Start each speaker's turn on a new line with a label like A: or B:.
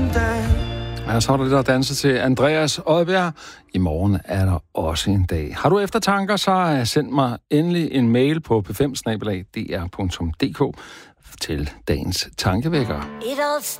A: dag.
B: Ja, så er der lidt at danse til Andreas Odbjerg. I morgen er der også en dag. Har du eftertanker, så send mig endelig en mail på p5@dr.dk til dagens tankevækker.
C: It all